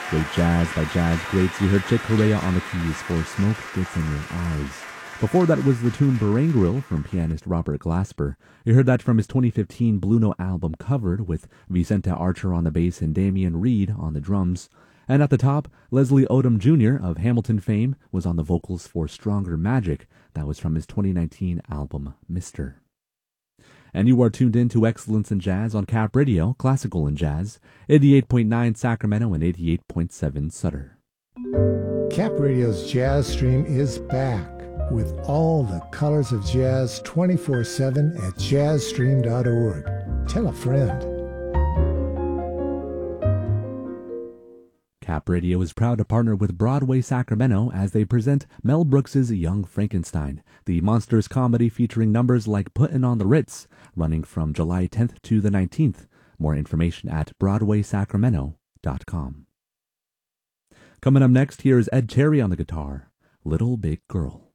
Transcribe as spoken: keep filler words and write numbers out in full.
Great jazz by jazz greats. You heard Chick Corea on the keys for Smoke Gets in Your Eyes. Before that was the tune Brain Grill from pianist Robert Glasper. You heard that from his twenty fifteen Blue Note album Covered, with Vicente Archer on the bass and Damian Reed on the drums. And at the top, Leslie Odom Junior of Hamilton fame was on the vocals for Stronger Magic. That was from his twenty nineteen album Mister And you are tuned in to Excellence in Jazz on Cap Radio, Classical and Jazz, eighty-eight point nine Sacramento and eighty-eight point seven Sutter. Cap Radio's Jazz Stream is back with all the colors of jazz twenty-four seven at jazz stream dot org. Tell a friend. Cap Radio is proud to partner with Broadway Sacramento as they present Mel Brooks's Young Frankenstein, the monsters comedy featuring numbers like Puttin' on the Ritz, running from July tenth to the nineteenth. More information at broadway sacramento dot com. Coming up next, here is Ed Terry on the guitar, Little Big Girl.